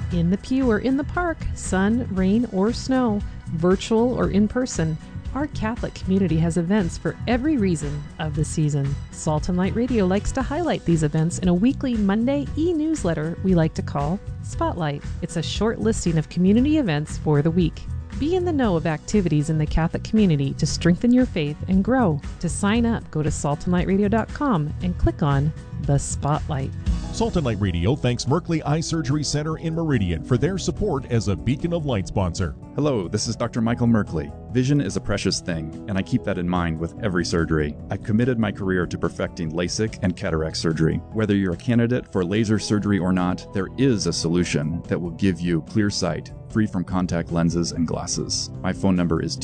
In the pew or in the park, sun, rain, or snow, virtual or in person, our Catholic community has events for every reason of the season. Salt and Light Radio likes to highlight these events in a weekly Monday e-newsletter we like to call Spotlight. It's a short listing of community events for the week. Be in the know of activities in the Catholic community to strengthen your faith and grow. To sign up, go to saltandlightradio.com and click on the Spotlight. Salt and Light Radio thanks Merkley Eye Surgery Center in Meridian for their support as a Beacon of Light sponsor. Hello, this is Dr. Michael Merkley. Vision is a precious thing, and I keep that in mind with every surgery. I've committed my career to perfecting LASIK and cataract surgery. Whether you're a candidate for laser surgery or not, there is a solution that will give you clear sight, free from contact lenses and glasses. My phone number is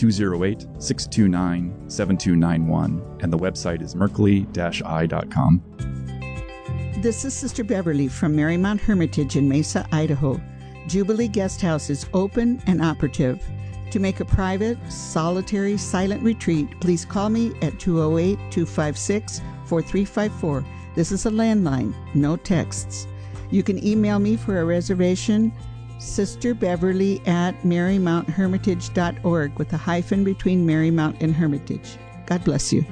208-629-7291, and the website is merkley-eye.com. This is Sister Beverly from Marymount Hermitage in Mesa, Idaho. Jubilee Guest House is open and operative. To make a private, solitary, silent retreat, please call me at 208-256-4354. This is a landline, no texts. You can email me for a reservation, sisterbeverly@marymounthermitage.org with a hyphen between Marymount and Hermitage. God bless you.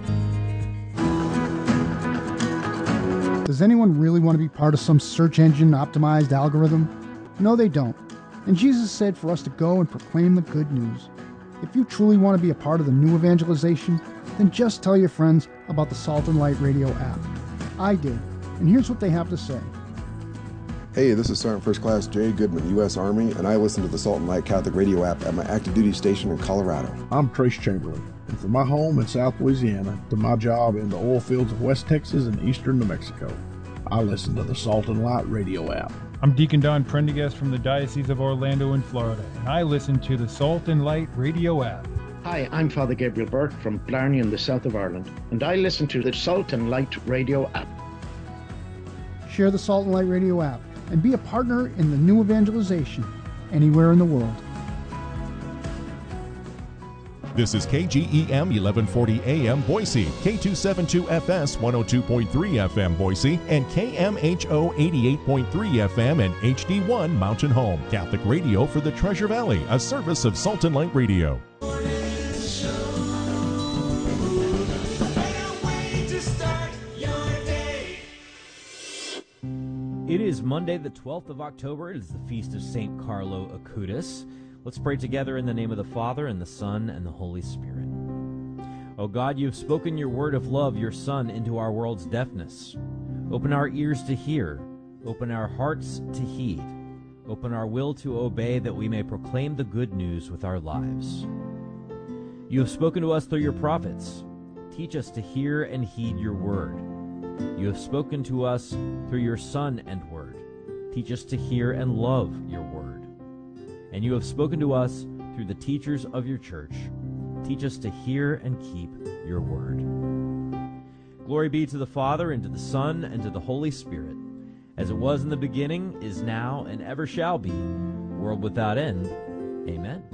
Does anyone really want to be part of some search engine optimized algorithm? No, they don't. And Jesus said for us to go and proclaim the good news. If you truly want to be a part of the new evangelization, then just tell your friends about the Salt and Light Radio app. I did, and here's what they have to say. Hey, this is Sergeant First Class Jay Goodman, U.S. Army, and I listen to the Salt and Light Catholic Radio app at my active duty station in Colorado. I'm Trace Chamberlain, and from my home in South Louisiana to my job in the oil fields of West Texas and eastern New Mexico, I listen to the Salt and Light Radio app. I'm Deacon Don Prendergast from the Diocese of Orlando in Florida, and I listen to the Salt and Light Radio app. Hi, I'm Father Gabriel Burke from Blarney in the south of Ireland, and I listen to the Salt and Light Radio app. Share the Salt and Light Radio app and be a partner in the new evangelization anywhere in the world. This is KGEM 1140 AM Boise, K272FS 102.3 FM Boise, and KMHO 88.3 FM and HD1 Mountain Home. Catholic radio for the Treasure Valley, a service of Salt and Light Radio. It is Monday, the 12th of October. It is the feast of St. Carlo Acutis. Let's pray together in the name of the Father, and the Son, and the Holy Spirit. O God, you have spoken your word of love, your Son, into our world's deafness. Open our ears to hear. Open our hearts to heed. Open our will to obey, that we may proclaim the good news with our lives. You have spoken to us through your prophets. Teach us to hear and heed your word. You have spoken to us through your Son and Word. Teach us to hear and love your Word. And you have spoken to us through the teachers of your church. Teach us to hear and keep your Word. Glory be to the Father, and to the Son, and to the Holy Spirit, as it was in the beginning, is now, and ever shall be, world without end. Amen.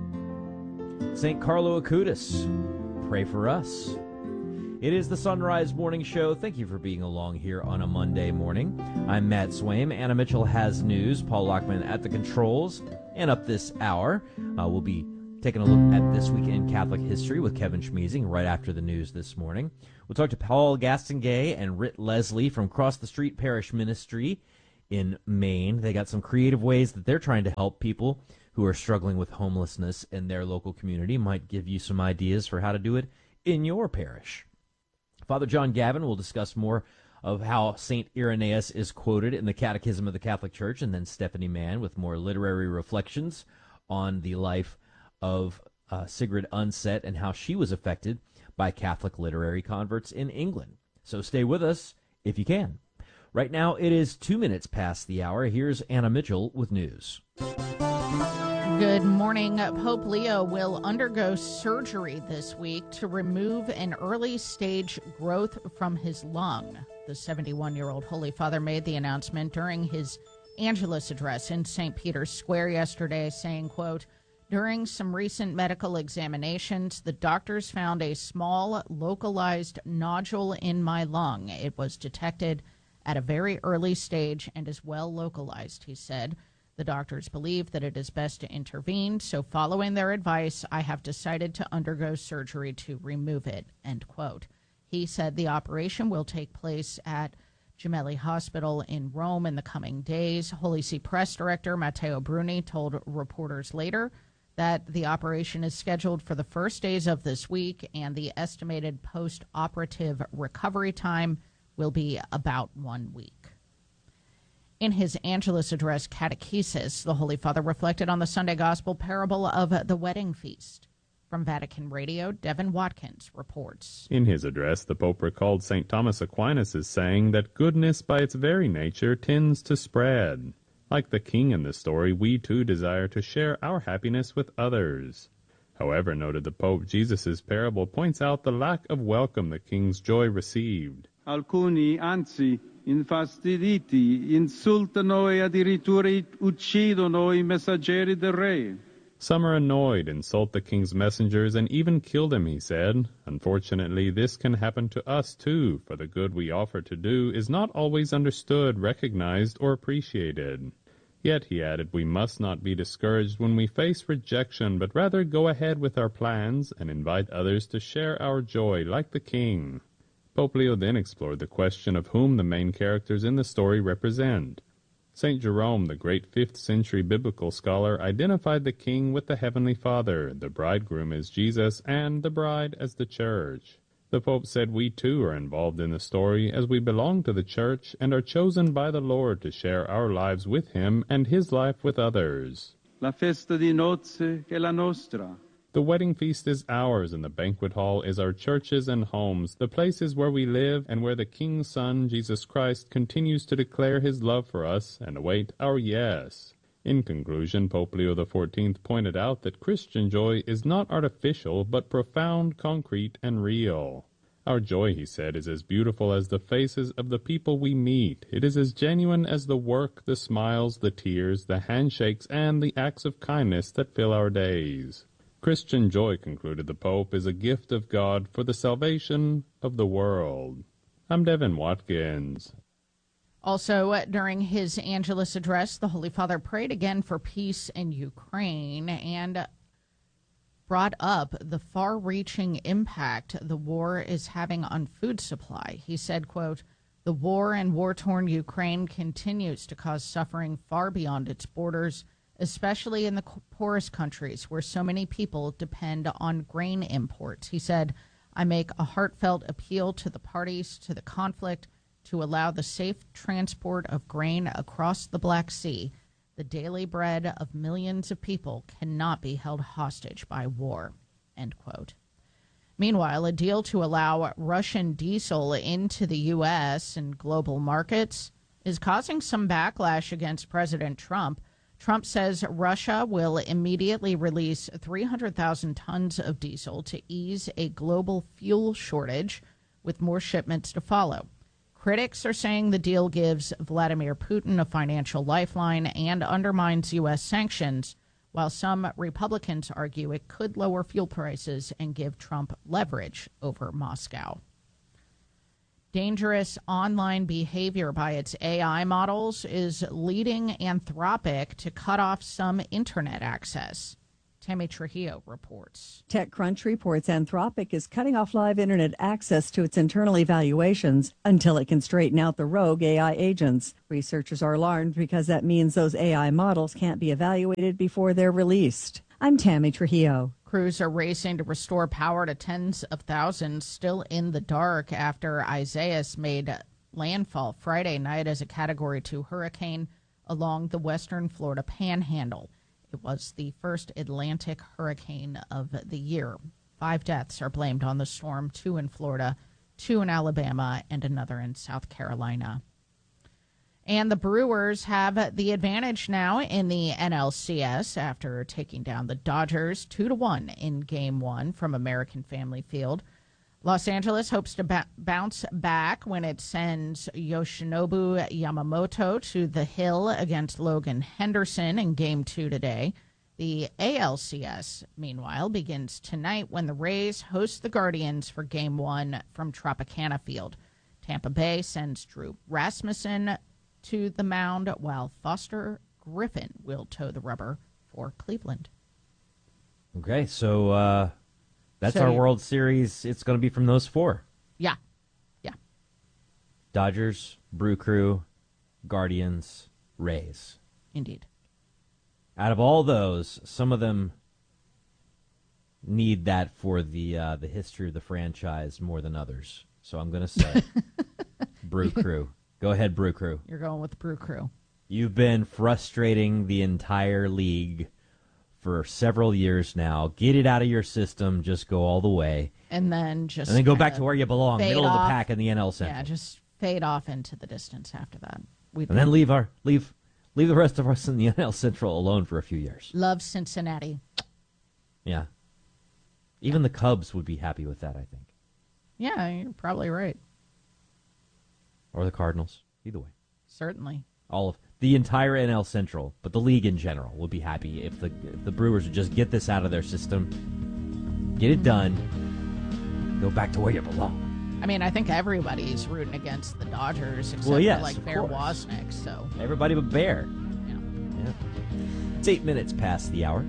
St. Carlo Acutis, pray for us. It is the Sunrise Morning Show. Thank you for being along here on a Monday morning. I'm Matt Swaim. Anna Mitchell has news. Paul Lockman at the controls. And up this hour, we'll be taking a look at This Week in Catholic History with Kevin Schmeezing right after the news this morning. We'll talk to Paul Gastangay and Rit Leslie from Cross the Street Parish Ministry in Maine. They got some creative ways that they're trying to help people who are struggling with homelessness in their local community. Might give you some ideas for how to do it in your parish. Father John Gavin will discuss more of how St. Irenaeus is quoted in the Catechism of the Catholic Church, and then Stephanie Mann with more literary reflections on the life of Sigrid Undset and how she was affected by Catholic literary converts in England. So stay with us if you can. Right now it is 2 minutes past the hour. Here's Anna Mitchell with news. Good morning. Pope Leo will undergo surgery this week to remove an early-stage growth from his lung. The 71-year-old Holy Father made the announcement during his Angelus address in St. Peter's Square yesterday, saying, quote, "During some recent medical examinations, the doctors found a small, localized nodule in my lung. It was detected at a very early stage and is well localized," he said. The doctors believe that it is best to intervene, so following their advice, I have decided to undergo surgery to remove it, end quote. He said the operation will take place at Gemelli Hospital in Rome in the coming days. Holy See Press Director Matteo Bruni told reporters later that the operation is scheduled for the first days of this week, and the estimated post-operative recovery time will be about 1 week. In his Angelus Address Catechesis, the Holy Father reflected on the Sunday Gospel parable of the wedding feast. From Vatican Radio, Devin Watkins reports. In his address, the Pope recalled St. Thomas Aquinas as saying that goodness by its very nature tends to spread. Like the king in the story, we too desire to share our happiness with others. However, noted the Pope, Jesus' parable points out the lack of welcome the king's joy received. Alcuni, anzi, infastiditi, insultano e addirittura uccidono I messaggeri del re. Some are annoyed, insult the king's messengers, and even kill them, he said. Unfortunately, this can happen to us too, for the good we offer to do is not always understood, recognized, or appreciated. Yet, he added, we must not be discouraged when we face rejection, but rather go ahead with our plans and invite others to share our joy like the king. Pope Leo then explored the question of whom the main characters in the story represent. St. Jerome, the great 5th century biblical scholar, identified the king with the Heavenly Father, the bridegroom as Jesus, and the bride as the church. The Pope said we too are involved in the story as we belong to the church and are chosen by the Lord to share our lives with him and his life with others. La festa di nozze è la nostra. The wedding feast is ours, and the banquet hall is our churches and homes, the places where we live and where the King's Son, Jesus Christ, continues to declare his love for us and await our yes. In conclusion, Pope Leo XIV pointed out that Christian joy is not artificial, but profound, concrete, and real. Our joy, he said, is as beautiful as the faces of the people we meet. It is as genuine as the work, the smiles, the tears, the handshakes, and the acts of kindness that fill our days. Christian joy, concluded the Pope, is a gift of God for the salvation of the world. I'm Devin Watkins. Also, during his Angelus address, the Holy Father prayed again for peace in Ukraine and brought up the far-reaching impact the war is having on food supply. He said, quote, "The war in war-torn Ukraine continues to cause suffering far beyond its borders, especially in the poorest countries where so many people depend on grain imports." He said, "I make a heartfelt appeal to the parties to the conflict to allow the safe transport of grain across the Black Sea. The daily bread of millions of people cannot be held hostage by war," end quote. Meanwhile, a deal to allow Russian diesel into the U.S. and global markets is causing some backlash against President Trump. Trump says Russia will immediately release 300,000 tons of diesel to ease a global fuel shortage, with more shipments to follow. Critics are saying the deal gives Vladimir Putin a financial lifeline and undermines U.S. sanctions, while some Republicans argue it could lower fuel prices and give Trump leverage over Moscow. Dangerous online behavior by its AI models is leading Anthropic to cut off some internet access. Tammy Trujillo reports. TechCrunch reports Anthropic is cutting off live internet access to its internal evaluations until it can straighten out the rogue AI agents. Researchers are alarmed because that means those AI models can't be evaluated before they're released. I'm Tammy Trujillo. Crews are racing to restore power to tens of thousands still in the dark after Isaias made landfall Friday night as a Category 2 hurricane along the western Florida panhandle. It was the first Atlantic hurricane of the year. 5 deaths are blamed on the storm, 2 in Florida, 2 in Alabama, and another in South Carolina. And the Brewers have the advantage now in the NLCS after taking down the Dodgers 2-1 in Game 1 from American Family Field. Los Angeles hopes to bounce back when it sends Yoshinobu Yamamoto to the hill against Logan Henderson in Game 2 today. The ALCS, meanwhile, begins tonight when the Rays host the Guardians for Game 1 from Tropicana Field. Tampa Bay sends Drew Rasmussen to the mound, while Foster Griffin will toe the rubber for Cleveland. Okay, so that's our World Series. It's going to be from those four. Yeah. Dodgers, Brew Crew, Guardians, Rays. Indeed. Out of all those, some of them need that for the history of the franchise more than others. So I'm going to say Brew Crew. Go ahead, Brew Crew. You're going with Brew Crew. You've been frustrating the entire league for several years now. Get it out of your system. Just go all the way. And then go back to where you belong, middle of the pack in the NL Central. Yeah, just fade off into the distance after that. Then leave the rest of us in the NL Central alone for a few years. Love Cincinnati. Yeah. Even the Cubs would be happy with that, I think. Yeah, you're probably right. Or the Cardinals. Either way. Certainly. All of the entire NL Central, but the league in general would be happy if the Brewers would just get this out of their system, get it done, go back to where you belong. I mean, I think everybody's rooting against the Dodgers except for Bear Wozniak. So everybody but Bear. Yeah. It's 8 minutes past the hour.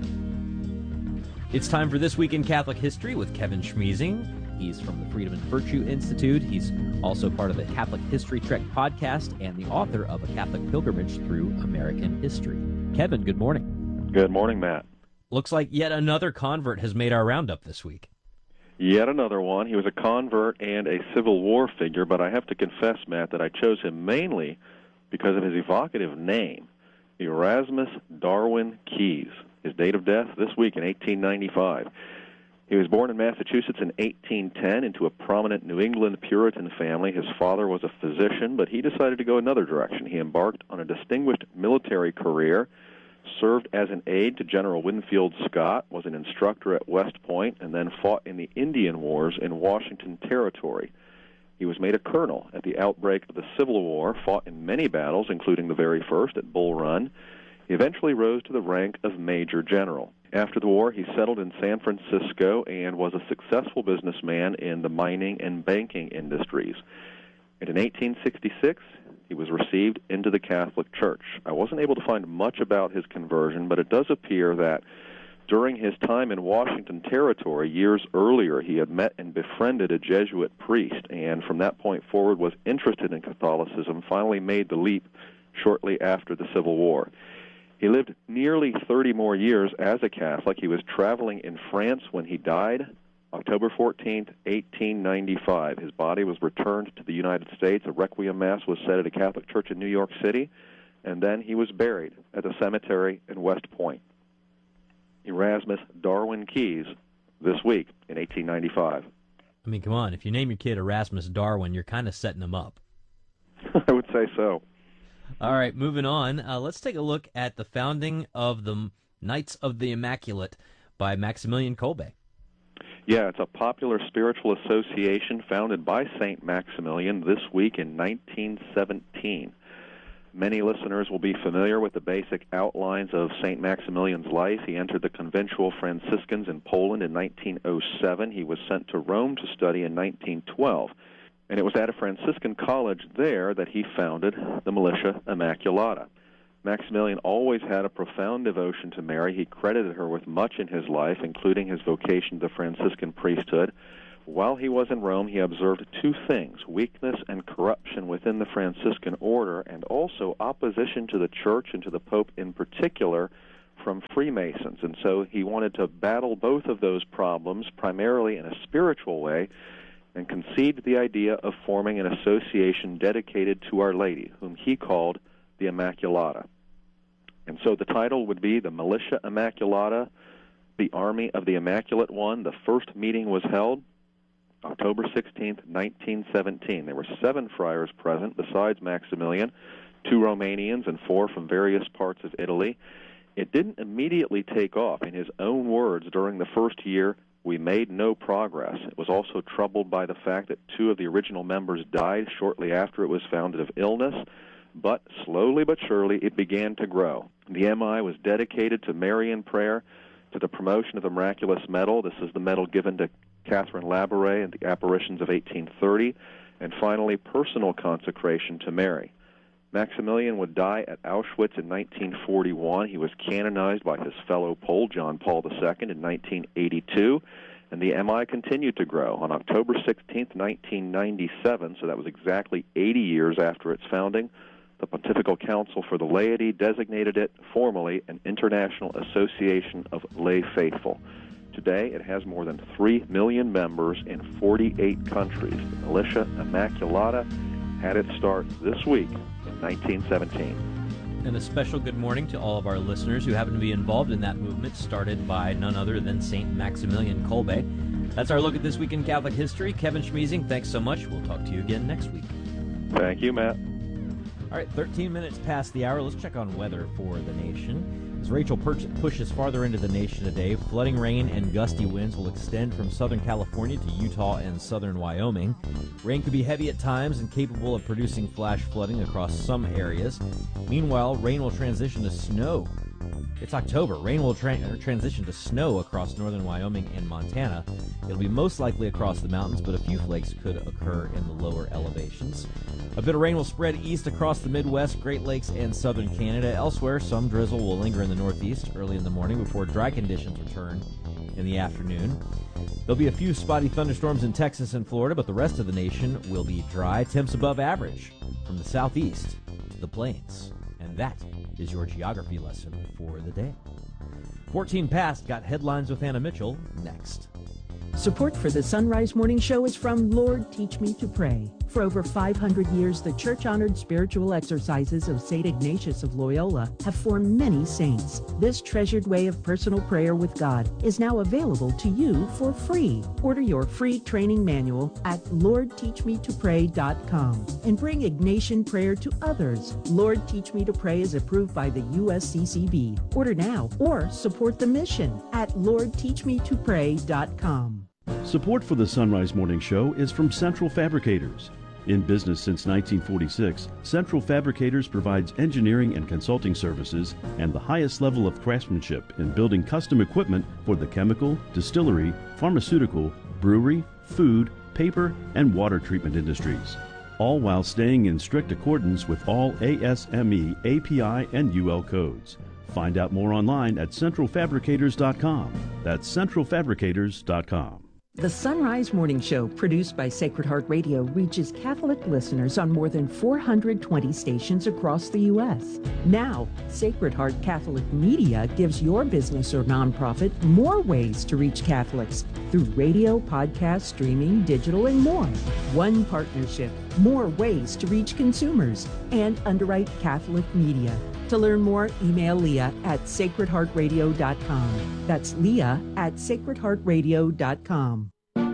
It's time for This Week in Catholic History with Kevin Schmeezing. He's from the Freedom and Virtue Institute. He's also part of the Catholic History Trek podcast and the author of A Catholic Pilgrimage Through American History. Kevin, good morning. Good morning, Matt. Looks like yet another convert has made our roundup this week. Yet another one. He was a convert and a Civil War figure, but I have to confess, Matt, that I chose him mainly because of his evocative name, Erasmus Darwin Keyes. His date of death this week in 1895. He was born in Massachusetts in 1810 into a prominent New England Puritan family. His father was a physician, but he decided to go another direction. He embarked on a distinguished military career, served as an aide to General Winfield Scott, was an instructor at West Point, and then fought in the Indian Wars in Washington Territory. He was made a colonel at the outbreak of the Civil War, fought in many battles, including the very first at Bull Run. He eventually rose to the rank of Major General. After the war, he settled in San Francisco and was a successful businessman in the mining and banking industries. And in 1866, he was received into the Catholic Church. I wasn't able to find much about his conversion, but it does appear that during his time in Washington Territory, years earlier, he had met and befriended a Jesuit priest, and from that point forward was interested in Catholicism, finally made the leap shortly after the Civil War. He lived nearly 30 more years as a Catholic. He was traveling in France when he died, October 14th, 1895. His body was returned to the United States. A requiem mass was said at a Catholic church in New York City, and then he was buried at the cemetery in West Point. Erasmus Darwin Keyes, this week in 1895. I mean, come on. If you name your kid Erasmus Darwin, you're kind of setting him up. I would say so. All right, moving on. Let's take a look at the founding of the Knights of the Immaculate by Maximilian Kolbe. Yeah, it's a popular spiritual association founded by St. Maximilian this week in 1917. Many listeners will be familiar with the basic outlines of St. Maximilian's life. He entered the Conventual Franciscans in Poland in 1907. He was sent to Rome to study in 1912. And it was at a Franciscan college there that he founded the Militia Immaculata. Maximilian always had a profound devotion to Mary. He credited her with much in his life, including his vocation to the Franciscan priesthood. While he was in Rome, he observed two things: weakness and corruption within the Franciscan order, and also opposition to the Church and to the Pope in particular from Freemasons. And so he wanted to battle both of those problems, primarily in a spiritual way, and conceived the idea of forming an association dedicated to Our Lady, whom he called the Immaculata. And so the title would be the Militia Immaculata, the Army of the Immaculate One. The first meeting was held October 16th, 1917. There were 7 friars present, besides Maximilian, 2 Romanians and 4 from various parts of Italy. It didn't immediately take off. In his own words, during the first year, we made no progress. It was also troubled by the fact that 2 of the original members died shortly after it was founded of illness, but slowly but surely it began to grow. The MI was dedicated to Marian prayer, to the promotion of the miraculous medal. This is the medal given to Catherine Labouré and the apparitions of 1830, and finally personal consecration to Mary. Maximilian would die at Auschwitz in 1941. He was canonized by his fellow Pole, John Paul II, in 1982. And the MI continued to grow. On October 16, 1997, so that was exactly 80 years after its founding, the Pontifical Council for the Laity designated it formally an International Association of Lay Faithful. Today, it has more than 3 million members in 48 countries. The Militia Immaculata had its start this week in 1917. And a special good morning to all of our listeners who happen to be involved in that movement started by none other than St. Maximilian Kolbe. That's our look at This Week in Catholic History. Kevin Schmeezing, thanks so much. We'll talk to you again next week. Thank you, Matt. All right, 13 minutes past the hour. Let's check on weather for the nation. As Rachel pushes farther into the nation today, flooding rain and gusty winds will extend from southern California to Utah and southern Wyoming. Rain could be heavy at times and capable of producing flash flooding across some areas. Meanwhile, rain will transition to snow. It's October. Rain will transition to snow across northern Wyoming and Montana. It'll be most likely across the mountains, but a few flakes could occur in the lower elevations. A bit of rain will spread east across the Midwest, Great Lakes, and southern Canada. Elsewhere, some drizzle will linger in the Northeast early in the morning before dry conditions return in the afternoon. There'll be a few spotty thunderstorms in Texas and Florida, but the rest of the nation will be dry. Temps above average from the southeast to the plains. And that is your geography lesson for the day. 14 past, got headlines with Anna Mitchell next. Support for the Sunrise Morning Show is from Lord Teach Me to Pray. For over 500 years, the church-honored spiritual exercises of St. Ignatius of Loyola have formed many saints. This treasured way of personal prayer with God is now available to you for free. Order your free training manual at LordTeachMeToPray.com and bring Ignatian prayer to others. Lord Teach Me to Pray is approved by the USCCB. Order now or support the mission at LordTeachMeToPray.com. Support for the Sunrise Morning Show is from Central Fabricators. In business since 1946, Central Fabricators provides engineering and consulting services and the highest level of craftsmanship in building custom equipment for the chemical, distillery, pharmaceutical, brewery, food, paper, and water treatment industries, all while staying in strict accordance with all ASME, API, and UL codes. Find out more online at centralfabricators.com. That's centralfabricators.com. The Sunrise Morning Show, produced by Sacred Heart Radio, reaches Catholic listeners on more than 420 stations across the U.S. Now, Sacred Heart Catholic Media gives your business or nonprofit more ways to reach Catholics through radio, podcast, streaming, digital, and more. One partnership, more ways to reach consumers, and underwrite Catholic media. To learn more, email Leah at sacredheartradio.com. That's Leah at sacredheartradio.com.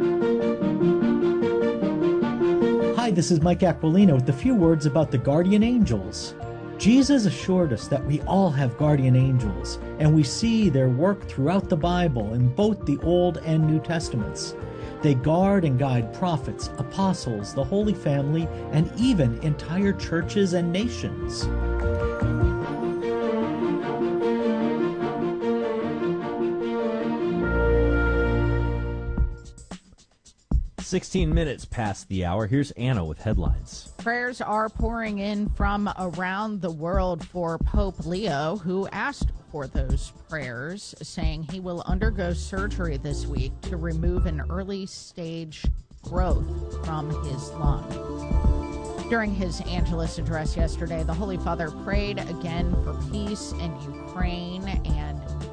Hi, this is Mike Aquilino with a few words about the guardian angels. Jesus assured us that we all have guardian angels, and we see their work throughout the Bible in both the Old and New Testaments. They guard and guide prophets, apostles, the Holy Family, and even entire churches and nations. "16 minutes past the hour. Here's Anna with headlines. Prayers are pouring in from around the world for Pope Leo, who asked for those prayers, saying he will undergo surgery this week to remove an early-stage growth from his lung. During his Angelus address yesterday, the Holy Father prayed again for peace in Ukraine